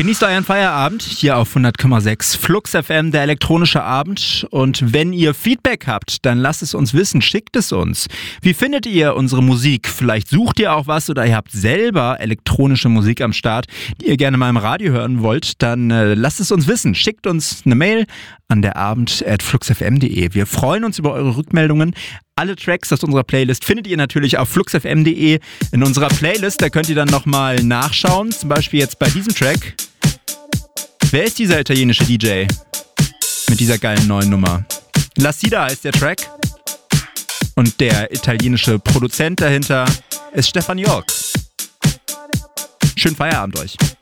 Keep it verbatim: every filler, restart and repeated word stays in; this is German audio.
Genießt euren Feierabend hier auf hundert Komma sechs Flux F M, der elektronische Abend. Und wenn ihr Feedback habt, dann lasst es uns wissen, schickt es uns. Wie findet ihr unsere Musik? Vielleicht sucht ihr auch was oder ihr habt selber elektronische Musik am Start, die ihr gerne mal im Radio hören wollt, dann äh, lasst es uns wissen. Schickt uns eine Mail an derabend at fluxfm punkt de. Wir freuen uns über eure Rückmeldungen. Alle Tracks aus unserer Playlist findet ihr natürlich auf fluxfm punkt de in unserer Playlist. Da könnt ihr dann nochmal nachschauen. Zum Beispiel jetzt bei diesem Track. Wer ist dieser italienische D J mit dieser geilen neuen Nummer? La Sida heißt der Track. Und der italienische Produzent dahinter ist Stefan York. Schönen Feierabend euch.